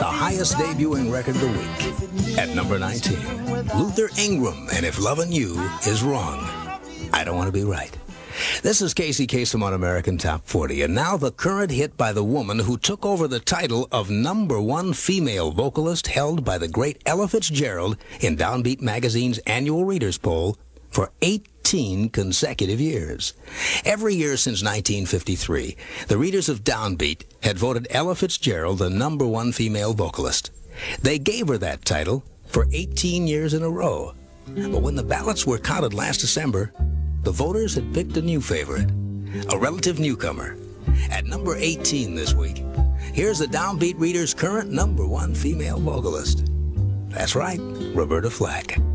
the highest debuting record of the week. At number 19, Luther Ingram, and If Lovin' You Is Wrong, I Don't Want to Be Right. This is Casey Kasem on American Top 40, and now the current hit by the woman who took over the title of #1 female vocalist held by the great Ella Fitzgerald in Downbeat Magazine's annual readers poll for 18 consecutive years. Every year since 1953, the readers of Downbeat had voted Ella Fitzgerald the #1 female vocalist. They gave her that title for 18 years in a row. But when the ballots were counted last December, the voters had picked a new favorite, a relative newcomer. At number 18 this week, here's the Downbeat Reader's current #1 female vocalist. That's right, Roberta Flack.